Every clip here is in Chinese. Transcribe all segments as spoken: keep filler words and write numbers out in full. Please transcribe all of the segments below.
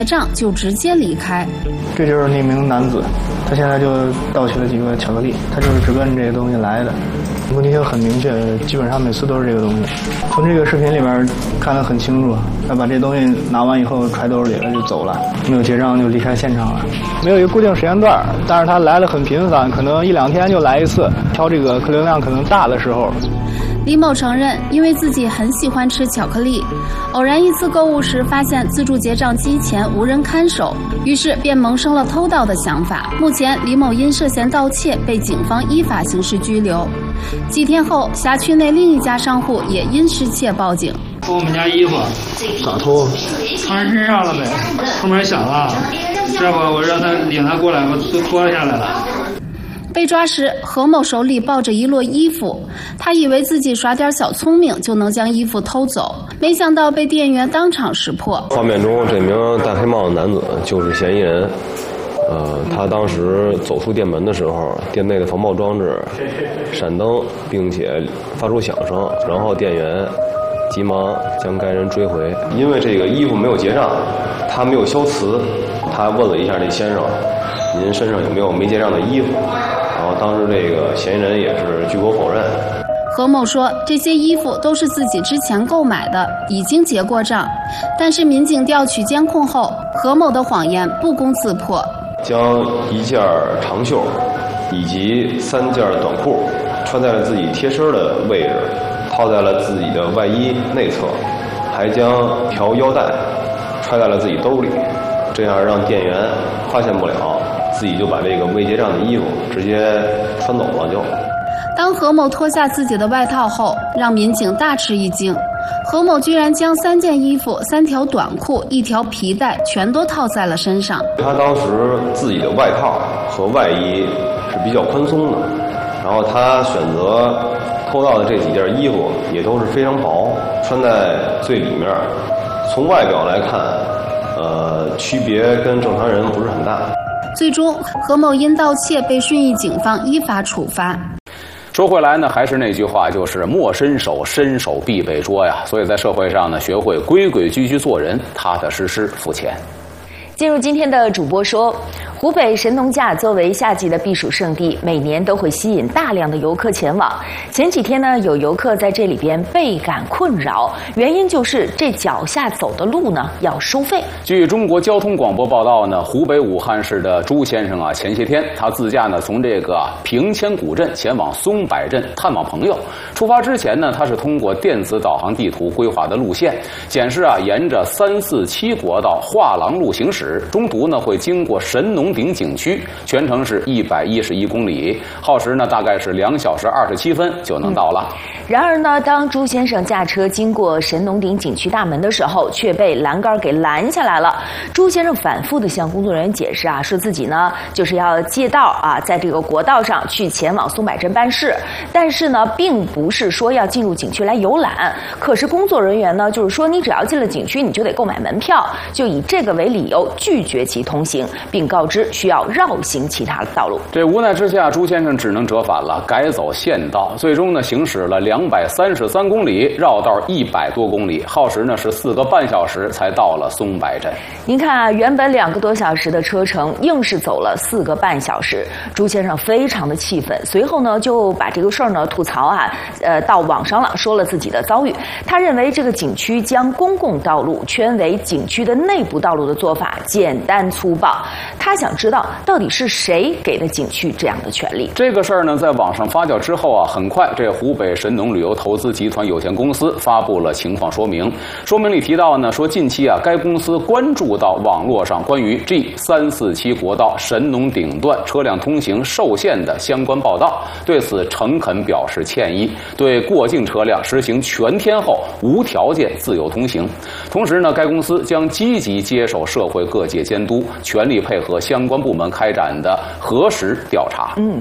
账就直接离开。 这就是那名男子，他现在就盗取了几个巧克力，他就是直奔这个东西来的，目的性很明确，基本上每次都是这个东西。从这个视频里边看得很清楚，他把这东西拿完以后揣兜里了就走了，没有结账就离开现场了。没有一个固定时间段，但是他来的很频繁，可能一两天就来一次，挑这个客流量可能大的时候。 李某承认，因为自己很喜欢吃巧克力，偶然一次购物时发现自助结账机前无人看守，于是便萌生了偷盗的想法。目前，李某因涉嫌盗窃被警方依法刑事拘留。几天后，辖区内另一家商户也因失窃报警。 偷我们家衣服， 咋偷？ 藏人身上了呗，后门响了，这会我让他领他过来，我都脱下来了。 被抓时，何某手里抱着一摞衣服，他以为自己耍点小聪明就能将衣服偷走，没想到被店员当场识破。 画面中这名戴黑帽的男子就是嫌疑人。呃，他当时走出店门的时候，店内的防爆装置闪灯，并且发出响声，然后店员急忙将该人追回。因为这个衣服没有结账，他没有销辞，他问了一下这先生，您身上有没有没结账的衣服？然后当时这个嫌疑人也是据口否认。 何某说，这些衣服都是自己之前购买的，已经结过账。但是民警调取监控后，何某的谎言不攻自破。 将一件长袖以及三件短裤穿在了自己贴身的位置，套在了自己的外衣内侧，还将条腰带揣在了自己兜里，这样让店员发现不了，自己就把这个未结账的衣服直接穿走了就。 当何某脱下自己的外套后，让民警大吃一惊。何某居然将三件衣服、三条短裤、一条皮带全都套在了身上。 他当时自己的外套和外衣是比较宽松的，然后他选择偷盗的这几件衣服也都是非常薄，穿在最里面。从外表来看，呃，区别跟正常人不是很大。 最终，何某因盗窃被顺义警方依法处罚。 说回来呢，还是那句话，就是莫伸手，伸手必被捉呀。所以在社会上呢，学会规规矩矩做人，踏踏实实付钱。 进入今天的主播说，湖北神农架作为夏季的避暑胜地，每年都会吸引大量的游客前往。前几天呢，有游客在这里边倍感困扰，原因就是这脚下走的路呢要收费。 据中国交通广播报道呢，湖北武汉市的朱先生啊，前些天他自驾呢从这个平千古镇前往松柏镇探望朋友。出发之前呢，他是通过电子导航地图规划的路线，显示啊，沿着三四七国道画廊路行驶。中途呢会经过神农顶景区，全程是一百一十一公里，耗时呢大概是两小时二十七分就能到了。 嗯、然而呢，当朱先生驾车经过神农顶景区大门的时候，却被栏杆给拦下来了。朱先生反复的向工作人员解释啊，说自己呢就是要借道啊，在这个国道上去前往松柏镇办事，但是呢，并不是说要进入景区来游览。可是工作人员呢，就是说你只要进了景区，你就得购买门票，就以这个为理由拒绝其通行，并告知需要绕行其他的道路。 这无奈之下，朱先生只能折返了，改走县道。最终呢，行驶了两百三十三公里，绕道一百多公里，耗时呢是四个半小时才到了松柏镇。 您看啊，原本两个多小时的车程，硬是走了四个半小时。朱先生非常的气愤，随后呢就把这个事儿呢吐槽啊，呃，到网上了，说了自己的遭遇。他认为这个景区将公共道路圈为景区的内部道路的做法简单粗暴，他想知道到底是谁给了景区这样的权利。 这个事儿呢，在网上发酵之后啊，很快这湖北神农旅游投资集团有限公司发布了情况说明。说明里提到呢，说近期啊，该公司关注到网络上关于 G 三四七国道神农顶段车辆通行受限的相关报道，对此诚恳表示歉意，对过境车辆实行全天候无条件自由通行。同时呢，该公司将积极接受社会各界监督，全力配合相关部门开展的核实调查。 嗯。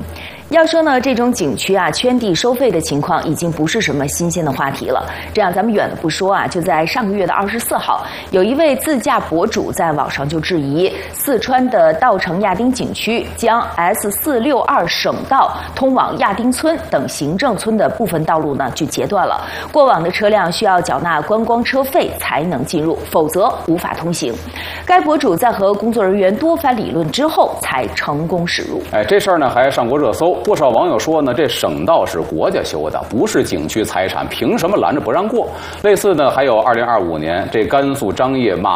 要说呢，这种景区啊圈地收费的情况已经不是什么新鲜的话题了。这样咱们远的不说啊，就在上个月的二十四号，有一位自驾博主在网上就质疑四川的稻城亚丁景区将 S 四六二省道通往亚丁村等行政村的部分道路呢就截断了，过往的车辆需要缴纳观光车费才能进入，否则无法通行。该博主在和工作人员多番理论之后，才成功驶入。 哎，这事儿呢还上过热搜。不少网友说呢，这省道是国家修的，不是景区财产，凭什么拦着不让过？类似呢，还有二零二五年这甘肃张掖马